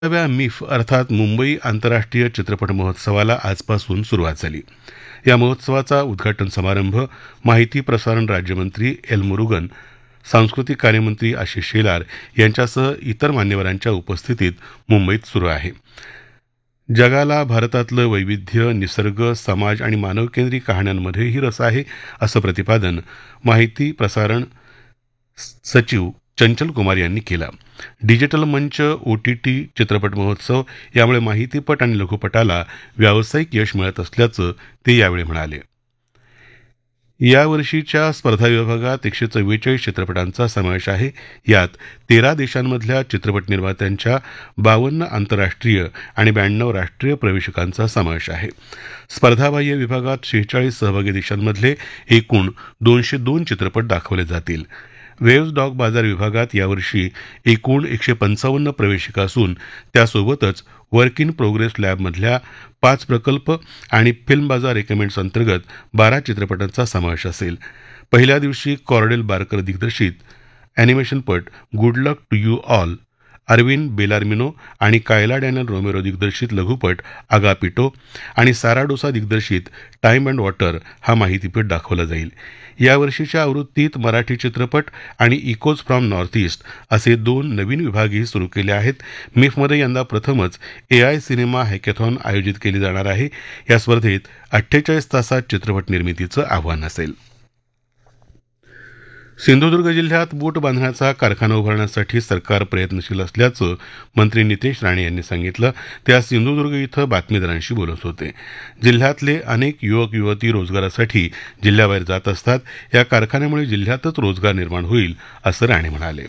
व्या मिफ अर्थात मुंबई आंतरराष्ट्रीय चित्रपट महोत्सवाला आजपासून सुरुवात झाली. या महोत्सवाचा उद्घाटन समारंभ माहिती प्रसारण राज्यमंत्री एल मुरुगन, सांस्कृतिक कार्यमंत्री आशिष शेलार यांच्यासह इतर मान्यवरांच्या उपस्थितीत मुंबईत सुरू आहे. जगाला भारतातलं वैविध्य, निसर्ग, समाज आणि मानवकेंद्री कहाण्यांमध्येही रस आहे, असं प्रतिपादन माहिती प्रसारण सचिव चंचल कुमार यांनी केलं. डिजिटल मंच, OTT चित्रपट महोत्सव यामुळे माहितीपट आणि लघुपटाला व्यावसायिक यश मिळत असल्याचं ते यावेळी म्हणाले. यावर्षीच्या स्पर्धा विभागात 144 चित्रपटांचा समावेश आहे. यात 13 देशांमधल्या चित्रपट निर्मात्यांच्या 52 आंतरराष्ट्रीय आणि 92 राष्ट्रीय प्रवेशकांचा समावेश आहे. स्पर्धाबाह्य विभागात 46 सहभागी देशांमधले एकूण 202 चित्रपट दाखवले जातील. वेव्ज डॉग बाजार विभागात यावर्षी एकूण 155 प्रवेशिका असून त्यासोबतच वर्क इन प्रोग्रेस लॅबमधल्या 5 प्रकल्प आणि फिल्म बाजार रेकमेंड्स अंतर्गत 12 चित्रपटांचा समावेश असेल. पहिल्या दिवशी कॉर्डेल बार्कर दिग्दर्शित अॅनिमेशनपट good luck to you all, Arvind बेलार्मिनो आणि कायला डॅनियल रोमेरो दिग्दर्शित लघुपट आगापिटो आणि सारा डोसा दिग्दर्शित टाइम अँड वॉटर हा माहितीपट दाखवला जाईल. यावर्षीच्या आवृत्तीत मराठी चित्रपट आणि इकोज फ्रॉम नॉर्थ ईस्ट असे 2 नवीन विभागही सुरू केले आहेत. मिफमध्ये यंदा प्रथमच AI सिनेमा हॅकेथॉन आयोजित केली जाणार आहे. या स्पर्धेत 48 तासात चित्रपट निर्मितीचं आव्हान असेल. सिंधुदुर्ग जिल्ह्यात बोट बांधण्याचा कारखाना उभारण्यासाठी सरकार प्रयत्नशील असल्याचं मंत्री नितेश राणे यांनी सांगितलं. ते आज सिंधुदुर्ग इथं बातमीदारांशी बोलत होते. जिल्ह्यातले अनेक युवक युवती रोजगारासाठी जिल्ह्याबाहेर जात असतात. या कारखान्यामुळे जिल्ह्यातच रोजगार निर्माण होईल, असं राणे म्हणाले.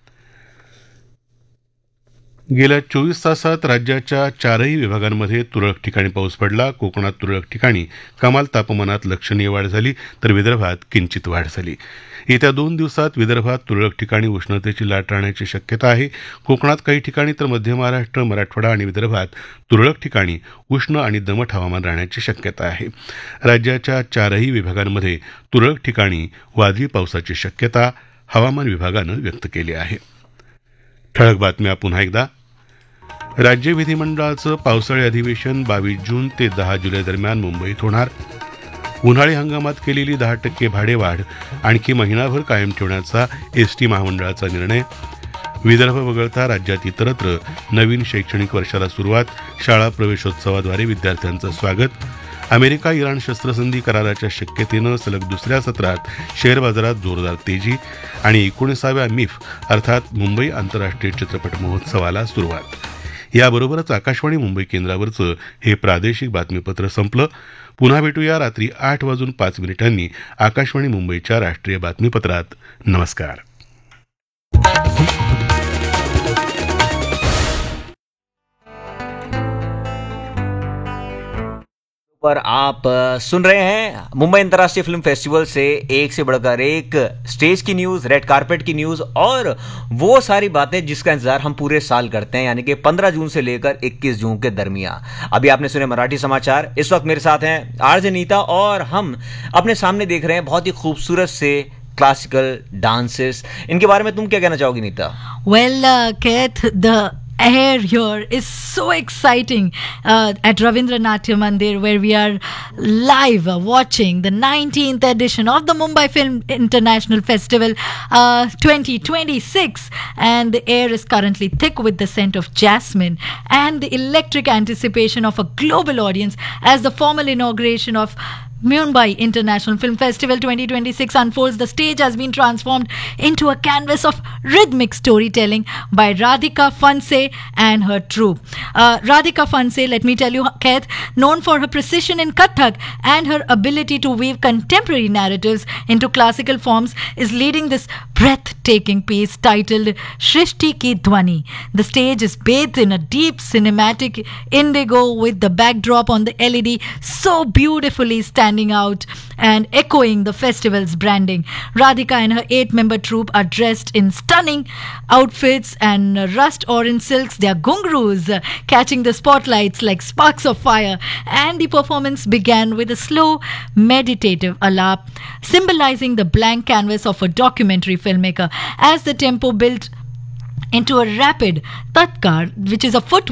गेल्या 24 तासात राज्याच्या 4ही विभागांमध्ये तुरळक ठिकाणी पाऊस पडला. कोकणात तुरळक ठिकाणी कमाल तापमानात लक्षणीय वाढ झाली, तर विदर्भात किंचित वाढ झाली. येत्या 2 दिवसात विदर्भात तुरळक ठिकाणी उष्णतेची लाट राहण्याची शक्यता आहे. कोकणात काही ठिकाणी तर मध्य महाराष्ट्र, मराठवाडा आणि विदर्भात तुरळक ठिकाणी उष्ण आणि दमट हवामान राहण्याची शक्यता आहे. राज्याच्या 4ही विभागांमध्ये तुरळक ठिकाणी वादळी पावसाची शक्यता हवामान विभागानं व्यक्त केली आहे. ठळक बातम्या पुन्हा एकदा. राज्य विधिमंडळाचं पावसाळी अधिवेशन 22 जून ते 10 जुलै दरम्यान मुंबईत होणार. उन्हाळी हंगामात केलेली 10% भाडेवाढ आणखी महिनाभर कायम ठेवण्याचा ST महामंडळाचा निर्णय. विदर्भ वगळता राज्यात इतरत्र नवीन शैक्षणिक वर्षाला सुरुवात. शाळा प्रवेशोत्सवाद्वारे विद्यार्थ्यांचं स्वागत. अमेरिका इराण शस्त्रसंधी कराराच्या शक्यतेनं सलग दुसऱ्या सत्रात शेअर बाजारात जोरदार तेजी. आणि 19व्या मिफ अर्थात मुंबई आंतरराष्ट्रीय चित्रपट महोत्सवाला सुरुवात. याबरोबरच आकाशवाणी मुंबई केंद्रावरचं हे प्रादेशिक बातमीपत्र संपलं. पुन्हा भेटूया रात्री 8:05 आकाशवाणी मुंबईच्या राष्ट्रीय बातमीपत्रात. नमस्कार. पर आप सुन रहे हैं मुंबई अंतर्राष्ट्रीय फिल्म फेस्टिवल से एक से बढ़कर एक स्टेज की न्यूज, रेड कारपेट की न्यूज और वो सारी बातें जिसका इंतजार हम पूरे साल करते हैं, यानी कि 15 जून से लेकर 21 जून के दरमियान. अभी आपने सुने मराठी समाचार. इस वक्त मेरे साथ हैं आरजे नीता और हम अपने सामने देख रहे हैं बहुत ही खूबसूरत से क्लासिकल डांसेस. इनके बारे में तुम क्या कहना चाहोगी Nita? Well, Keith, the air here is so exciting at Ravindra Mandir, where we are live watching the 19th edition of the Mumbai Film International Festival 2026, and the air is currently thick with the scent of jasmine and the electric anticipation of a global audience as the formal inauguration of Mumbai International Film Festival 2026 unfolds. The stage has been transformed into a canvas of rhythmic storytelling by Radhika Fanse and her troupe. Radhika Fanse, let me tell you, Keith, known for her precision in Kathak and her ability to weave contemporary narratives into classical forms, is leading this breathtaking piece titled Shrishti Ki Dhwani. The stage is bathed in a deep cinematic indigo with the backdrop on the LED so beautifully standing out and echoing the festival's branding. Radhika and her 8-member troupe are dressed in stunning outfits and rust orange silks. They are gungroos, catching the spotlights like sparks of fire. And the performance began with a slow, meditative alap, symbolizing the blank canvas of a documentary filmmaker. As the tempo built, into a rapid Tatkar, which is a foot